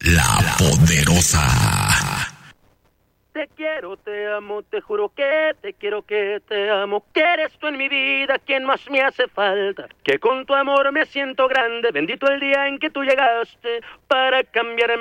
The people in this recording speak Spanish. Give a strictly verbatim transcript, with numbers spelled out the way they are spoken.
La Poderosa. Te quiero, te amo, te juro que te quiero, que te amo, que eres tú en mi vida quien más me hace falta, que con tu amor me siento grande, bendito el día en que tú llegaste para cambiarme